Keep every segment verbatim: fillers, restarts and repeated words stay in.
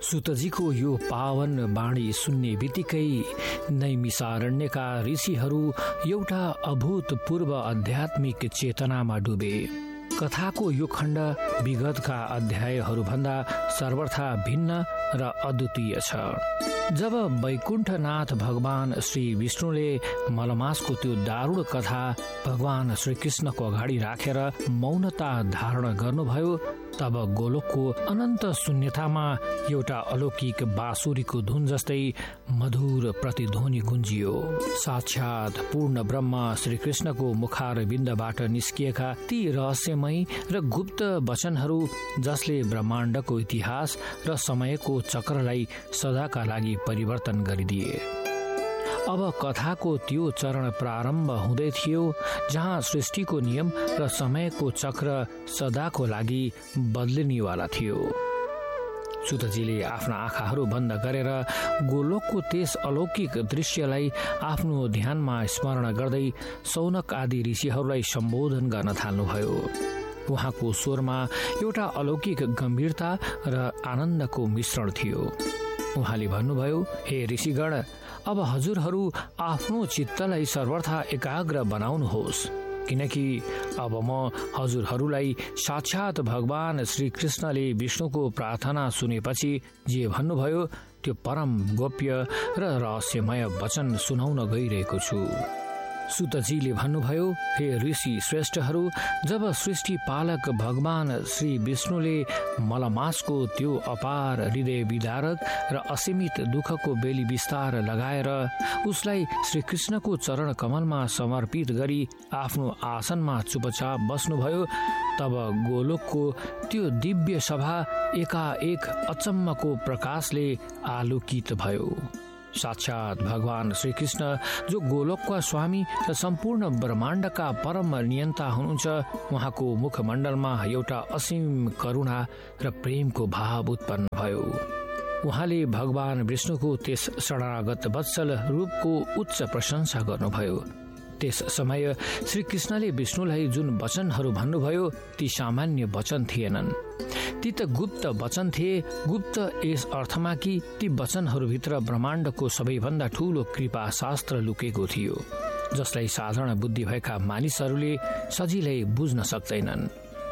सुतजीको यो पावन बाणी सुन्ने बित्तिकै नैमिषारण्यका ऋषिहरू एउटा अभूतपूर्व आध्यात्मिक चेतनामा डुबे। कथाको यो खण्ड विगतका अध्यायहरूभन्दा सर्वथा भिन्न र अद्वितीय छ। जब वैकुण्ठनाथ भगवान श्री विष्णुले मलमासको त्यो दारुण कथा भगवान श्रीकृष्णको अगाडि राखेर मौनता धारण गर्नुभयो, तब गोलोकको अनन्त शून्यतामा एउटा अलौकिक बाँसुरीको धुन जस्तै मधुर प्रतिध्वनि गुन्जियो। साक्षात पूर्ण ब्रह्म श्रीकृष्णको मुखारविन्दबाट निस्किएका ती रहस्यमय र गुप्त वचनहरू जसले ब्रह्माण्डको इतिहास र समयको चक्रलाई सदाका लागि परिवर्तन गरिदिए। अब कथाको त्यो चरण प्रारम्भ हुँदै थियो जहाँ सृष्टिको नियम र समयको चक्र सदाको लागि बदलिनेवाला थियो। सुतजीले आफ्ना आँखाहरू बन्द गरेर गोलोकको त्यस अलौकिक दृश्यलाई आफ्नो ध्यानमा स्मरण गर्दै सौनक आदि ऋषिहरूलाई सम्बोधन गर्न थाल्नुभयो। उहाँको स्वरमा एउटा अलौकिक गम्भीरता र आनन्दको मिश्रण थियो। उहाँले भन्नुभयो, हे ऋषिगण, अब हजुरहरू आफ्नो चित्तलाई सर्वथा एकाग्र बनाउनुहोस्, किनकि अब म हजुरहरूलाई साक्षात भगवान श्री कृष्णले विष्णुको प्रार्थना सुनेपछि जे भन्नुभयो त्यो परम गोप्य र रहस्यमय वचन सुनाउन गइरहेको छु। सुतजीले भन्नुभयो, हे ऋषि श्रेष्ठहरू, जब सृष्टि पालक भगवान श्री विष्णुले मलमासको त्यो अपार हृदय विदारक र असीमित दुःखको बेली विस्तार लगाएर उसलाई श्री कृष्णको चरण कमलमा समर्पित गरी आफ्नो आसनमा चुपचाप बस्नुभयो, तब गोलोकको त्यो दिव्य सभा एकाएक अचम्मको प्रकाशले आलोकित भयो। साक्षात भगवान श्रीकृष्ण जो गोलोकका स्वामी र सम्पूर्ण ब्रह्माण्डका परम नियन्ता हुनुहुन्छ, उहाँको मुखमण्डलमा एउटा असीम करुणा र प्रेमको भाव उत्पन्न भयो। उहाँले भगवान विष्णुको त्यस शरणागत वत्सल रूपको उच्च प्रशंसा गर्नुभयो। त्यस समय श्री कृष्णले विष्णुलाई जुन वचनहरू भन्नुभयो ती सामान्य वचन थिएनन्, ती त गुप्त वचन थिए। गुप्त यस अर्थमा कि ती वचनहरूभित्र ब्रह्माण्डको सबैभन्दा ठूलो कृपा शास्त्र लुकेको थियो, जसलाई साधारण बुद्धि भएका मानिसहरूले सजिलै बुझ्न सक्दैनन्।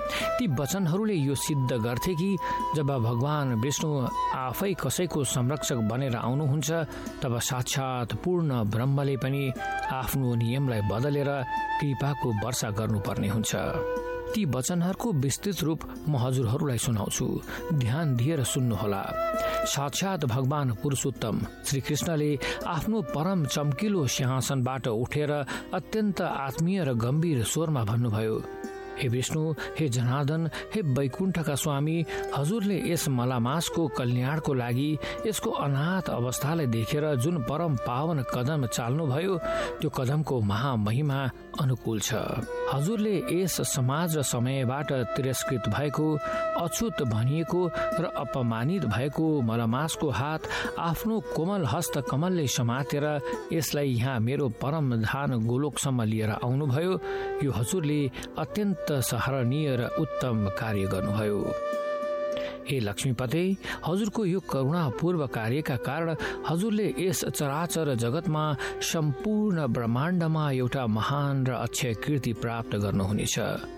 ती वचनहरूले यो सिद्ध गर्थे कि जब भगवान विष्णु आफै कसैको संरक्षक बनेर आउनुहुन्छ, तब साक्षात पूर्ण ब्रह्मले पनि आफ्नो नियमलाई बदलेर कृपाको वर्षा गर्नुपर्ने हुन्छ। ती वचनहरूको विस्तृत रूप म हजुरहरूलाई सुनाउँछु, ध्यान दिएर सुन्नुहोला। साक्षात भगवान पुरुषोत्तम श्री कृष्णले आफ्नो परम चम्किलो सिंहासनबाट उठेर अत्यन्त आत्मीय र गम्भीर स्वरमा भन्नुभयो, हे विष्णु, हे जनार्दन, हे वैकुण्ठका स्वामी, हजुरले यस मलामासको कल्याणको लागि यसको अनाथ अवस्थालाई देखेर जुन परम पावन कदम चाल्नुभयो त्यो कदमको महामहिमा अनुकूल छ। हजुरले यस समाज र समयबाट तिरस्कृत भएको, अछुत भनिएको र अपमानित भएको मलमासको हात आफ्नो कोमल हस्त कमलले समातेर यसलाई यहाँ मेरो परम धाम गोलोकसम्म लिएर आउनुभयो। यो हजुरले अत्यन्त सराहनीय र उत्तम कार्य गर्नुभयो। हे लक्ष्मीपते, हजुरको यो करुणापूर्व कार्यका कारण हजुरले यस चराचर जगतमा सम्पूर्ण ब्रह्माण्डमा एउटा महान र अक्षय कीर्ति प्राप्त गर्नुहुनेछ।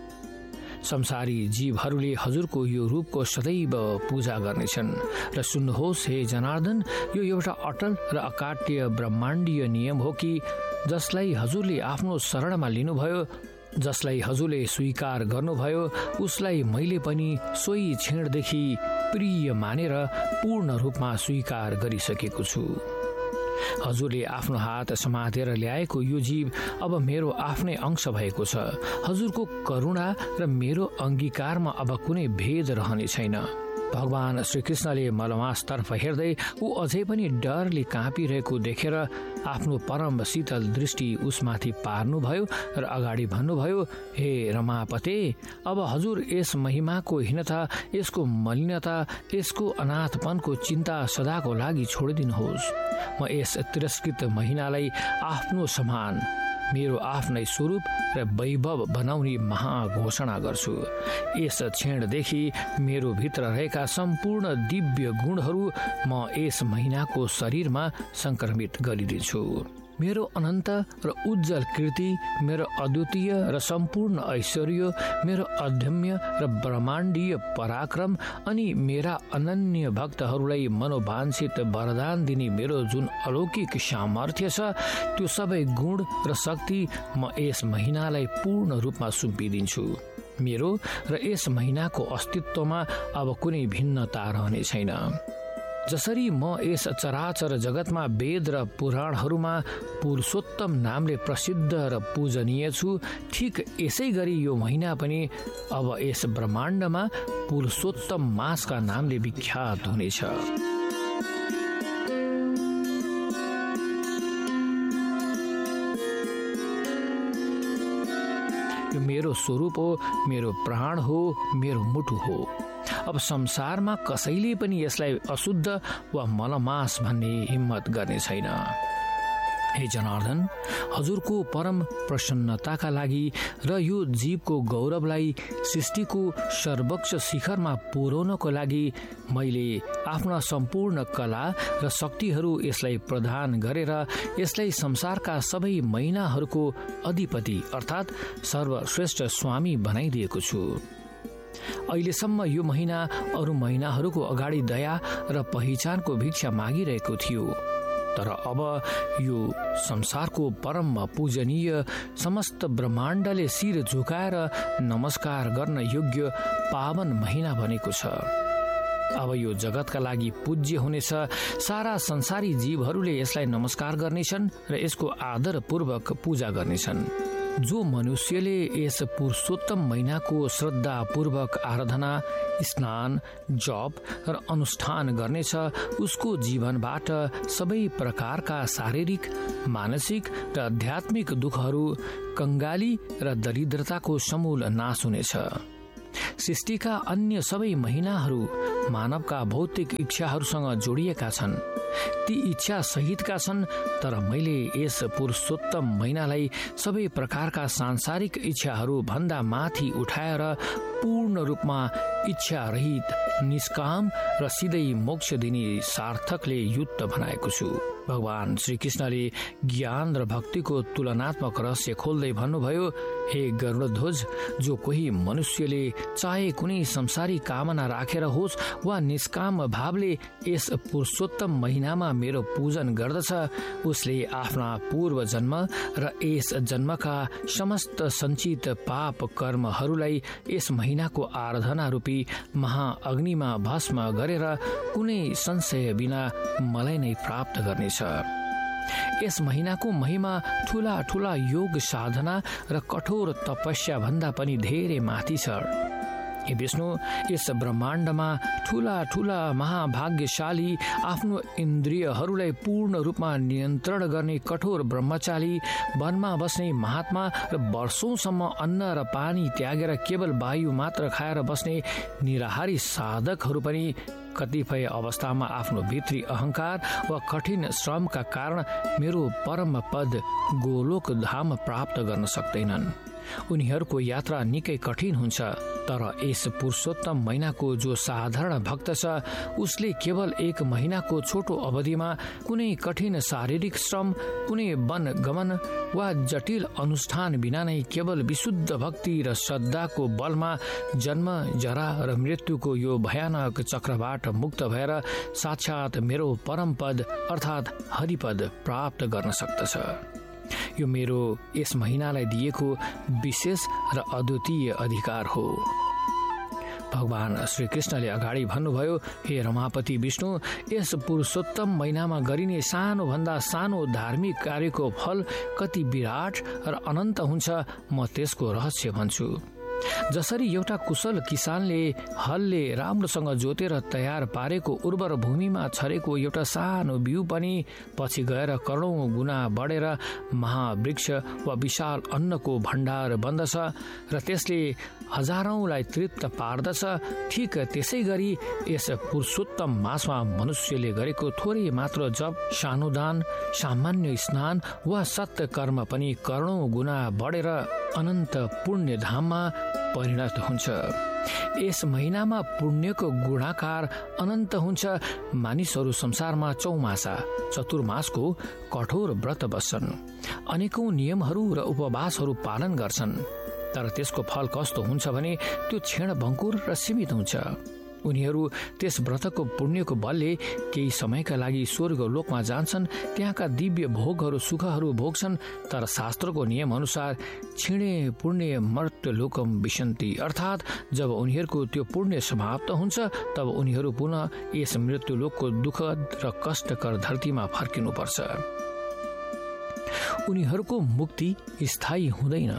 संसारी जीवहरूले हजुरको यो रूपको सदैव पूजा गर्नेछन्। र सुन्नुहोस् हे जनार्दन, यो एउटा अटल र अकाट्य ब्रह्माण्डीय नियम हो कि जसलाई हजुरले आफ्नो शरणमा लिनुभयो, जसलाई हजुरले स्वीकार गर्नुभयो, उसलाई मैले पनि सोही क्षणदेखि प्रिय मानेर पूर्ण रूपमा स्वीकार गरिसकेको छु। हजुरले आफ्नो हात समातेर ल्याएको यो जीव अब मेरो आफ्नै अंश भएको छ। हजुरको करुणा र मेरो अंगीकारमा अब कुनै भेद रहने छैन। भगवान श्रीकृष्णले मलमासतर्फ हेर्दै ऊ अझै पनि डरले काँपिरहेको देखेर आफ्नो परम शीतल दृष्टि उसमाथि पार्नुभयो र अगाडि भन्नुभयो, हे रमापते, अब हजुर यस महिमाको हीनता, यसको मलिनता, यसको अनाथपनको चिन्ता सदाको लागि छोडिदिनुहोस्। म यस तिरस्कृत महिनालाई आफ्नो समान मेरो आफ्नै स्वरूप र वैभव बनाउने महाघोषणा गर्छु। यस क्षणदेखि मेरो भित्र रहेका सम्पूर्ण दिव्य गुणहरू म यस महिनाको शरीरमा संक्रमित गरिदिन्छु। मेरो अनन्त र उज्जवल कीर्ति, मेरो अद्वितीय र सम्पूर्ण ऐश्वर्य, मेरो अदम्य र ब्रह्माण्डीय पराक्रम अनि मेरा अनन्य भक्तहरूलाई मनोवाञ्छित वरदान दिने मेरो जुन अलौकिक सामर्थ्य छ, त्यो सबै गुण र शक्ति म यस महिनालाई पूर्ण रूपमा सुम्पिदिन्छु। मेरो र यस महिनाको अस्तित्वमा अब कुनै भिन्नता रहने छैन। जसरी म यस चराचर जगतमा वेद र पुराणहरूमा पुरुषोत्तम नामले प्रसिद्ध र पूजनीय छु, ठिक यसै गरी यो महिना पनि अब यस ब्रह्माण्डमा पुरुषोत्तम मासका नामले विख्यात हुनेछ। यो मेरो स्वरूप हो, मेरो प्राण हो, मेरो मुटु हो। अब संसारमा कसैले पनि यसलाई अशुद्ध वा मलमास भन्ने हिम्मत गर्ने छैन। हे जनार्दन, हजुरको परम प्रसन्नताका लागि र यो जीवको गौरवलाई सृष्टिको सर्वोच्च शिखरमा पुर्याउनको लागि मैले आफ्ना सम्पूर्ण कला र शक्तिहरू यसलाई प्रदान गरेर यसलाई संसारका सबै महिनाहरूको अधिपति अर्थात् सर्वश्रेष्ठ स्वामी बनाइदिएको छु। अहिलेसम्म यो महिना अरू महिनाहरूको अगाडि दया र पहिचानको भिक्षा मागिरहेको थियो, तर अब यो संसारको परम पूजनीय समस्त ब्रह्माण्डले शिर झुकाएर नमस्कार गर्न योग्य पावन महिना बनेको छ। अब यो जगतका लागि पूज्य हुनेछ। सारा संसारी जीवहरूले यसलाई नमस्कार गर्नेछन् र यसको आदरपूर्वक पूजा गर्नेछन्। जो मनुष्यले यस पुरुषोत्तम महिनाको श्रद्धापूर्वक आराधना, स्नान, जप र अनुष्ठान गर्नेछ, उसको जीवनबाट सबै प्रकारका शारीरिक, मानसिक र आध्यात्मिक दुःखहरू, कंगाली र दरिद्रताको समूल नाश हुनेछ। सृष्टिका अन्य सबै महिनाहरू मानवका भौतिक इच्छाहरूसँग जोडिएका छन्। ती इच्छा सहितका छन्, तर मैले यस पुरुषोत्तम महिनालाई सबै प्रकारका सांसारिक इच्छाहरू भन्दा माथि उठाएर पूर्ण रूपमा इच्छा रहित, निष्काम र सिधै मोक्ष दिने सार्थकले युक्त बनाएको छु। भगवान श्री कृष्णले ज्ञान र भक्तिको तुलनात्मक रहस्य खोल्दै भन्नुभयो, हे गरुडध्वज, जो कोही मनुष्यले चाहे कुनै संसारी कामना राखेर होस् वा निष्काम भावले यस पुरुषोत्तम महिनामा मेरो पूजन गर्दछ, उसले आफ्ना पूर्व जन्म र यस जन्मका समस्त सञ्चित पाप कर्महरूलाई यस महिनाको आराधना रूपी महाअग्निमा भस्म गरेर कुनै संशय बिना मलाई नै प्राप्त गर्नेछ। यस महिनाको महिमा ठूला ठूला योग साधना र कठोर तपस्या भन्दा पनि धेरै माथि छ। हे विष्णु, यस ब्रह्माण्डमा ठूला ठूला महाभाग्यशाली, आफ्नो इन्द्रियहरूलाई पूर्ण रूपमा नियन्त्रण गर्ने कठोर ब्रह्मचारी, वनमा बस्ने महात्मा र वर्षौंसम्म अन्न र पानी त्यागेर केवल वायु मात्र खाएर बस्ने निराहारी साधकहरू पनि कतिपय अवस्थामा आफ्नो भित्री अहंकार वा कठिन श्रमका कारण मेरो परम पद गोलोक धाम प्राप्त गर्न सक्दैनन्। उनीहरूको यात्रा निकै कठिन हुन्छ, तर यस पुरुषोत्तम महिनाको जो साधारण भक्त छ, उसले केवल एक महिनाको छोटो अवधिमा कुनै कठिन शारीरिक श्रम, कुनै वन गमन वा जटिल अनुष्ठान बिना नै केवल विशुद्ध भक्ति र श्रद्धाको बलमा जन्म, जरा र मृत्युको यो भयानक चक्रबाट मुक्त भएर साक्षात मेरो परम पद अर्थात् हरिपद प्राप्त गर्न सक्दछ। यो मेरो यस महिनालाई दिएको विशेष र अद्वितीय अधिकार हो। भगवान श्री कृष्णले अगाडि भन्नुभयो, हे रमापति विष्णु, यस पुरुषोत्तम महिनामा गरिने सानो भन्दा सानो धार्मिक कार्यको फल कति विराट र अनन्त हुन्छ, म त्यसको रहस्य भन्छु। जसरी एउटा कुशल किसानले हलले राम्रोसँग जोतेर तयार पारेको उर्वर भूमिमा छरेको एउटा सानो बिउ पनि पछि गएर करोडौं गुणा बढेर महावृक्ष वा विशाल अन्नको भण्डार बन्दछ र त्यसले हजारौंलाई तृप्त पार्दछ, ठिक त्यसै गरी यस पुरुषोत्तम मासमा मनुष्यले गरेको थोरै मात्र जप, सानो दान, सामान्य स्नान वा सत्य कर्म पनि करोडौं गुणा बढेर अनन्त पुण्य धाममा परिणत हुन्छ। यस महिनामा पुण्यको गुणाकार अनन्त हुन्छ। मानिसहरू संसारमा चौमासा चतुर्मासको कठोर व्रत बस्छन्, अनेकौं नियमहरू र उपवासहरू पालन गर्छन्, तर त्यसको फल कस्तो हुन्छ भने त्यो क्षण भङ्कुर र सीमित हुन्छ। उनीहरू त्यस व्रतको पुण्यको बलले केही समयका लागि स्वर्ग लोकमा जान्छन्, त्यहाँका दिव्य भोगहरू सुखहरू भोग्छन्, तर शास्त्रको नियम अनुसार क्षीणे पुण्य मर्त्य लोकम विशन्ति, अर्थात् जब उनीहरूको त्यो पुण्य समाप्त हुन्छ तब उनीहरू पुनः यस मृत्यु लोकको दुःखद र कष्टकर धरतीमा फर्किनुपर्छ। उनीहरूको मुक्ति स्थायी हुँदैन।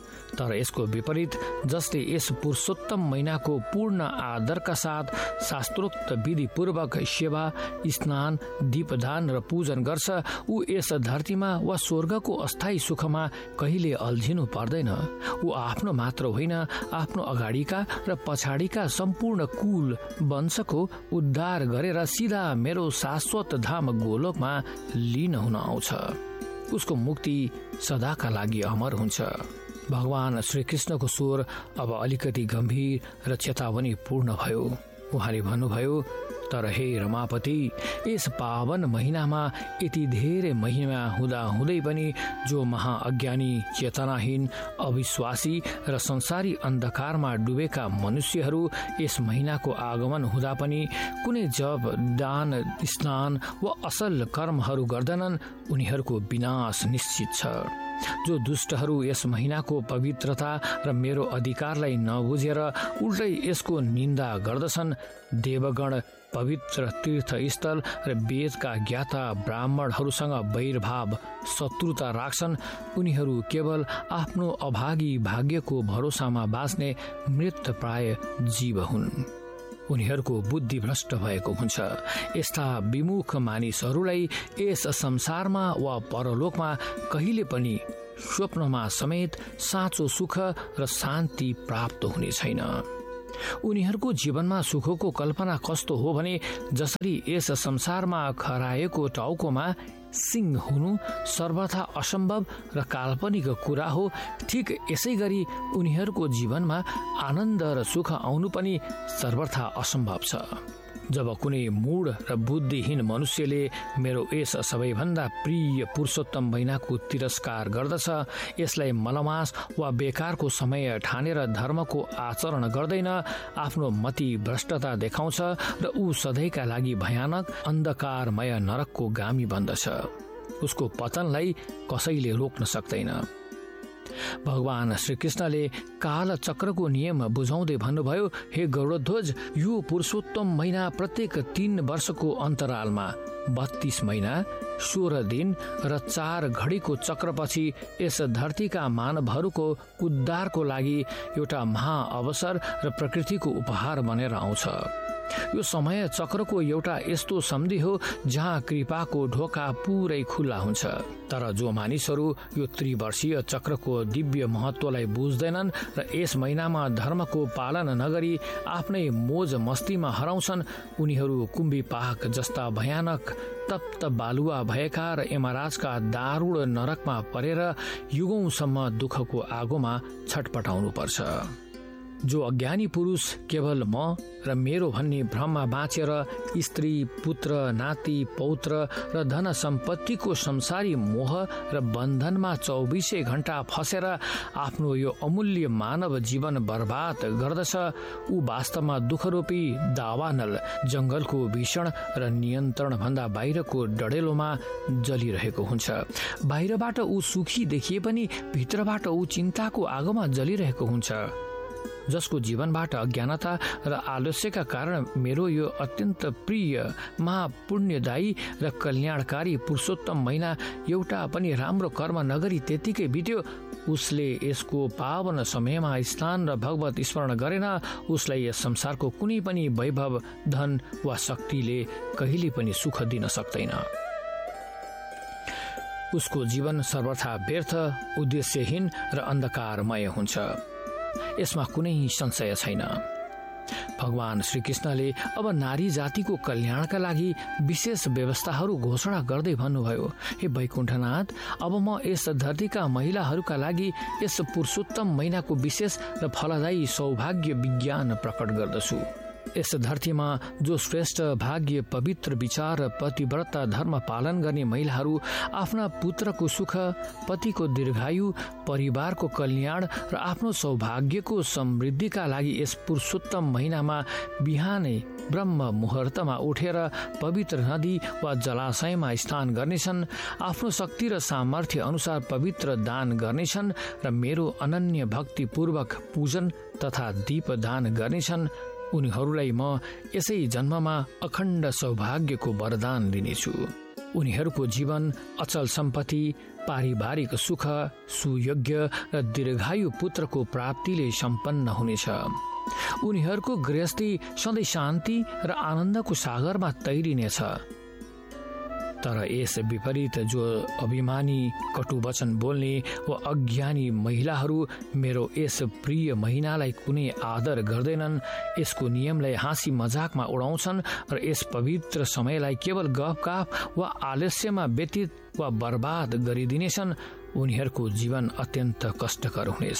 तर यसको विपरीत जसले यस पुरुषोत्तम महिनाको पूर्ण आदरका साथ शास्त्रोक्त विधि पूर्वक सेवा, स्नान, दीपदान र पूजन गर्छ, ऊ यस धरतीमा वा स्वर्गको अस्थायी सुखमा कहिले अल्झिनु पर्दैन। ऊ आफ्नो मात्र होइन, आफ्नो अगाडिका र पछाडिका सम्पूर्ण कुल वंशको उद्धार गरेर सिधा मेरो शाश्वत धाम गोलोकमा लीन हुन आउँछ। उसको मुक्ति सदाका लागि अमर हुन्छ। भगवान श्रीकृष्णको स्वर अब अलिकति गम्भीर र चेतावनी पूर्ण भयो। उहाँले भन्नुभयो, तर हे रमापति, यस पावन महिनामा यति धेरै महिना हुँदा हुँदै पनि जो महाअज्ञानी, चेतनाहीन, अविश्वासी र संसारी अन्धकारमा डुबेका मनुष्यहरू यस महिनाको आगमन हुँदा पनि कुनै जप, दान, स्नान वा असल कर्महरू गर्दैनन्, उनीहरूको विनाश निश्चित छ। जो दुष्टहरू यस महिनाको पवित्रता र मेरो अधिकारलाई नबुझेर उल्टै यसको निन्दा गर्दछन्, देवगण, पवित्र तीर्थस्थल र वेदका ज्ञाता ब्राह्मणहरूसँग वैरभाव, शत्रुता राख्छन्, उनीहरू केवल आफ्नो अभागी भाग्यको भरोसामा बाँच्ने मृतप्राय जीव हुन्। उनीहरूको बुद्धि भ्रष्ट भएको हुन्छ। यस्ता विमुख मानिसहरूलाई यस संसारमा वा परलोकमा कहिले पनि स्वप्नमा समेत साँचो सुख र शान्ति प्राप्त हुने छैन। उनीहरूको जीवनमा सुखको कल्पना कस्तो हो भने जसरी यस संसारमा खराएको टाउकोमा सिंह हुनु सर्वथा असम्भव र काल्पनिक कुरा हो, ठिक यसै गरी उनीहरूको जीवनमा आनन्द र सुख आउनु पनि सर्वथा असम्भव छ। जब कुनै मूढ र बुद्धिहीन मनुष्यले मेरो यस सबैभन्दा प्रिय पुरुषोत्तम महिनाको तिरस्कार गर्दछ, यसलाई मलमास वा बेकारको समय ठानेर धर्मको आचरण गर्दैन, आफ्नो मति भ्रष्टता देखाउँछ र ऊ सधैँका लागि भयानक अन्धकारमय नरकको गामी बन्दछ। उसको पतनलाई कसैले रोक्न सक्दैन। भगवान श्रीकृष्णले काल चक्रको नियम बुझाउँदै भन्नुभयो, हे गरुडध्वज, यो पुरुषोत्तम महिना प्रत्येक तीन वर्षको अन्तरालमा बत्तीस महिना, सोह्र दिन र चार घडीको चक्रपछि यस धरतीका मानवहरूको उद्धारको लागि एउटा महाअवसर र प्रकृतिको उपहार बनेर आउँछ। यो समय चक्रको एउटा यस्तो सन्धि हो जहाँ कृपाको ढोका पुरै खुल्ला हुन्छ। तर जो मानिसहरू यो त्रिवर्षीय चक्रको दिव्य महत्वलाई बुझ्दैनन् र यस महिनामा धर्मको पालन नगरी आफ्नै मोज मस्तीमा हराउँछन्, उनीहरू कुम्भी पाक जस्ता भयानक तप्त बालुवा भएका र यमराजका दारुण नरकमा परेर युगौंसम्म दुःखको आगोमा छटपटाउनु पर्छ। जो अज्ञानी पुरुष केवल म र मेरो भन्ने भ्रममा बाँचेर स्त्री, पुत्र, नाति, पौत्र र धन सम्पत्तिको संसारी मोह र बन्धनमा चौबिसै घण्टा फसेर आफ्नो यो अमूल्य मानव जीवन बर्बाद गर्दछ, ऊ वास्तवमा दुःखरूपी दावानल जंगलको भीषण र नियन्त्रण भन्दा बाहिरको डढेलोमा जलिरहेको हुन्छ। बाहिरबाट ऊ सुखी देखिए पनि भित्रबाट ऊ चिन्ताको आगोमा जलिरहेको हुन्छ। जसको जीवनबाट अज्ञानता र आलस्यका कारण मेरो यो अत्यन्त प्रिय महापुण्यदायी र कल्याणकारी पुरुषोत्तम महिना एउटा पनि राम्रो कर्म नगरी त्यतिकै बित्यो, उसले यसको पावन समयमा स्नान र भगवत स्मरण गरेन, उसलाई यस संसारको कुनै पनि वैभव, धन वा शक्तिले कहिले पनि सुख दिन सक्दैन। उसको जीवन सर्वथा व्यर्थ, उद्देश्यहीन र अन्धकारमय हुन्छ। यसमा कुनै संशय छैन। भगवान श्रीकृष्णले अब नारी जातिको कल्याणका लागि विशेष व्यवस्थाहरू घोषणा गर्दै भन्नुभयो, हे वैकुण्ठनाथ, अब म यस धरतीका महिलाहरूका लागि यस पुरुषोत्तम महिनाको विशेष र फलदायी सौभाग्य विज्ञान प्रकट गर्दछु। यस धरतीमा जो श्रेष्ठ, भाग्य, पवित्र विचार र पतिव्रता धर्म पालन गर्ने महिलाहरू आफ्ना पुत्रको सुख, पतिको दीर्घायु, परिवारको कल्याण र आफ्नो सौभाग्यको समृद्धिका लागि यस पुरुषोत्तम महिनामा बिहानै ब्रह्म मुहूर्तमा उठेर पवित्र नदी वा जलाशयमा स्नान गर्नेछन्, आफ्नो शक्ति र सामर्थ्य अनुसार पवित्र दान गर्नेछन् र मेरो अनन्य भक्तिपूर्वक पूजन तथा दीप दान गर्नेछन्, उनीहरूलाई म यसै जन्ममा अखण्ड सौभाग्यको वरदान दिनेछु। उनीहरूको जीवन अचल सम्पत्ति, पारिवारिक सुख, सुयोग्य र दीर्घायु पुत्रको प्राप्तिले सम्पन्न हुनेछ। उनीहरूको गृहस्थी सधैँ शान्ति र आनन्दको सागरमा तैरिनेछ। तर यस विपरीत जो अभिमानी, कटु वचन बोल्ने वा अज्ञानी महिलाहरू मेरो यस प्रिय महिनालाई कुनै आदर गर्दैनन्, यसको नियमलाई हाँसी मजाकमा उडाउँछन् र यस पवित्र समयलाई केवल गफगाफ वा आलस्यमा व्यतीत वा बर्बाद गरिदिनेछन्, उनीहरूको जीवन अत्यन्त कष्टकर हुनेछ।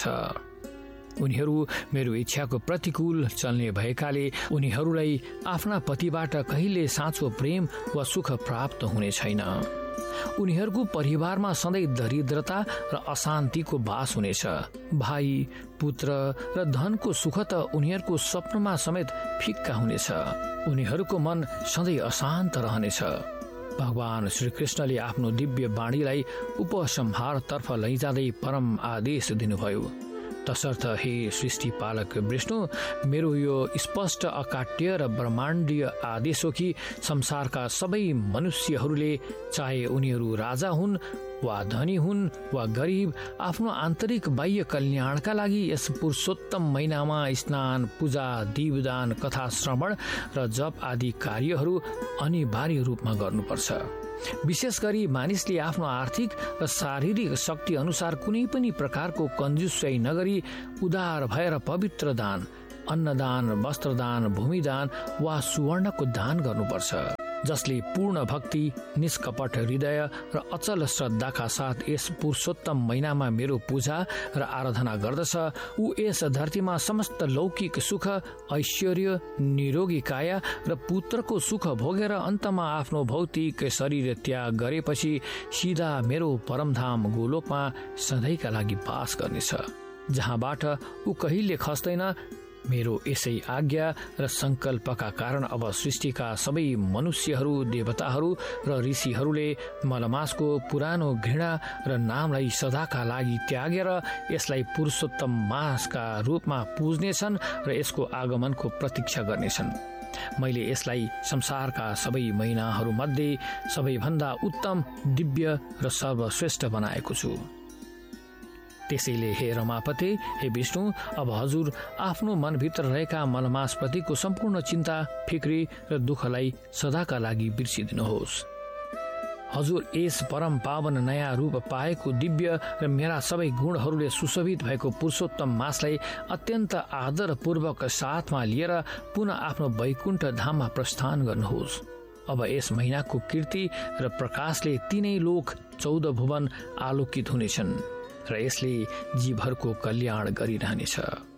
उनीहरू मेरो इच्छाको प्रतिकूल चल्ने भएकाले उनीहरूलाई आफ्ना पतिबाट कहिले साँचो प्रेम वा सुख प्राप्त हुने छैन। उनीहरूको परिवारमा सधैँ दरिद्रता र अशान्तिको बास हुनेछ। भाइ, पुत्र र धनको सुख त उनीहरूको स्वप्नमा समेत फिक्का हुनेछ। उनीहरूको मन सधैँ अशान्त रहनेछ। भगवान श्रीकृष्णले आफ्नो दिव्य वाणीलाई उपसंहारतर्फ लैजाँदै परम आदेश दिनुभयो। तसर्थ हे सृष्टि पालक विष्णु, मेरो यो स्पष्ट, अकाट्य र ब्रह्माण्डीय आदेश हो कि संसारका सबै मनुष्यहरूले, चाहे उनीहरू राजा हुन् वा धनी हुन् वा गरिब, आफ्नो आन्तरिक बाह्य कल्याणका लागि यस पुरुषोत्तम महिनामा स्नान, पूजा, दीपदान, कथा श्रवण र जप आदि कार्यहरू अनिवार्य रूपमा गर्नुपर्छ। विशेष गरी मानिसले आफ्नो आर्थिक र शारीरिक शक्ति अनुसार कुनै पनि प्रकारको कंजुसाई नगरी उदार भएर पवित्र दान, अन्नदान, वस्त्रदान, भूमिदान वा सुवर्णको दान गर्नुपर्छ। जसले पूर्ण भक्ति, निष्कपट हृदय र अचल श्रद्धाका साथ यस पुरुषोत्तम महिनामा मेरो पूजा र आराधना गर्दछ, ऊ यस धरतीमा समस्त लौकिक सुख, ऐश्वर्य, निरोगी काया र पुत्रको सुख भोगेर अन्तमा आफ्नो भौतिक शरीर त्याग गरेपछि सिधा मेरो परमधाम गोलोकमा सधैँका लागि वास गर्नेछ, जहाँबाट ऊ कहिले खस्दैन। मेरो यसै आज्ञा र संकल्पका कारण अब सृष्टिका सबै मनुष्यहरू, देवताहरू र ऋषिहरूले मलमासको पुरानो घृणा र नामलाई सदाका लागि त्यागेर यसलाई पुरुषोत्तम मासका रूपमा पूज्नेछन् र यसको आगमनको प्रतीक्षा गर्नेछन्। मैले यसलाई संसारका सबै महिनाहरूमध्ये सबैभन्दा उत्तम, दिव्य र सर्वश्रेष्ठ बनाएको छु। त्यसैले हे रमापते, हे विष्णु, अब हजुर आफ्नो मनभित्र रहेका मलमास प्रतिको सम्पूर्ण चिन्ता, फिक्री र दुःखलाई सदाका लागि बिर्सिदिनुहोस्। हजुर यस परम पावन नयाँ रूप पाएको दिव्य र मेरा सबै गुणहरूले सुशोभित भएको पुरुषोत्तम मासलाई अत्यन्त आदरपूर्वक साथमा लिएर पुनः आफ्नो वैकुण्ठ धाममा प्रस्थान गर्नुहोस्। अब यस महिनाको कीर्ति र प्रकाशले तीनै लोक, चौध भुवन आलोकित हुनेछन् र यसले जीवहरूको कल्याण गरिरहनेछ।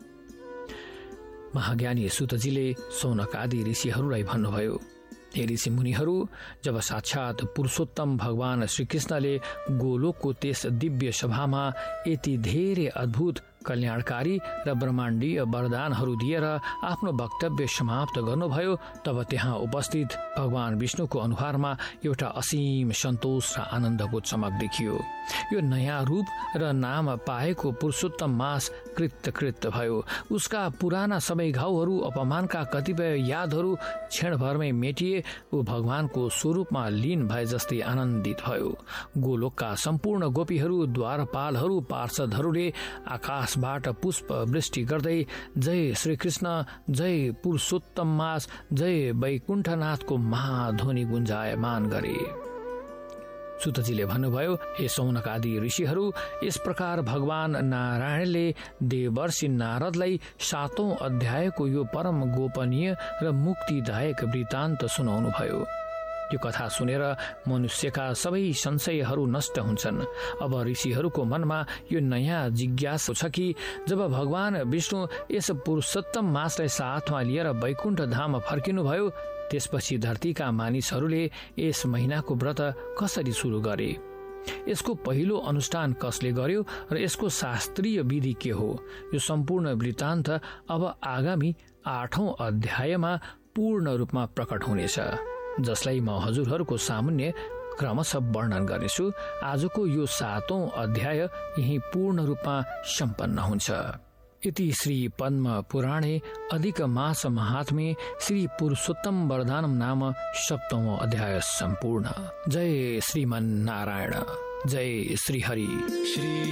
महाज्ञानी सुतजीले सौनक आदि ऋषिहरूलाई भन्नुभयो, हे ऋषि मुनिहरू, जब साक्षात पुरुषोत्तम भगवान श्रीकृष्णले गोलोकको त्यस दिव्य सभामा यति धेरै अद्भुत कल्याणकारी र ब्रह्माण्डीय वरदानहरू दिएर आफ्नो वक्तव्य समाप्त गर्नुभयो, तब त्यहाँ उपस्थित भगवान विष्णुको अनुहारमा एउटा असीम सन्तोष र आनन्दको चमक देखियो। यो नयाँ रूप र नाम पाएको पुरुषोत्तम मास कृतकृत भयो। उसका पुराना सबै घाउहरू, अपमानका कतिपय यादहरू क्षणभरमै मेटिए। ऊ भगवानको स्वरूपमा लीन भए जस्तै आनन्दित भयो। गोलोकका सम्पूर्ण गोपीहरू, द्वारपालहरू, पार्षदहरूले आकाशबाट पुष्प वृष्टि गर्दै जय श्रीकृष्ण, जय पुरुषोत्तम मास, जय वैकुण्ठनाथको महाध्वनि गुन्जायमान गरे। सुतजीले भन्नुभयो, हे सौनक आदि ऋषिहरू, यस प्रकार भगवान नारायणले देवर्षि नारदलाई सातौं अध्यायको यो परम गोपनीय र मुक्तिदायक वृत्तान्त सुनाउनु भयो। यो कथा सुनेर मनुष्यका सबै संशयहरू नष्ट हुन्छन्। अब ऋषिहरूको मनमा यो नयाँ जिज्ञासा छ कि जब भगवान विष्णु यस पुरुषोत्तम मासलाई साथमा लिएर वैकुण्ठ धाम फर्किनुभयो, त्यसपछि धरतीका मानिसहरूले यस महिनाको व्रत कसरी सुरु गरे, यसको पहिलो अनुष्ठान कसले गर्यो र यसको शास्त्रीय विधि के हो, यो सम्पूर्ण वृत्तान्त अब आगामी आठौं अध्यायमा पूर्ण रूपमा प्रकट हुनेछ, जसलाई म हजुरहरूको सामुन्य क्रमशः वर्णन गर्नेछु। आजको यो सातौं अध्याय यही पूर्ण रूपमा सम्पन्न हुन्छ। इति श्री पद्म पुराणे अधिक मास महात्म्ये श्री पुरुषोत्तम वरदानम नाम सप्तमो अध्याय सम्पूर्ण। जय श्रीमन्नारायण, जय श्री हरि। श्री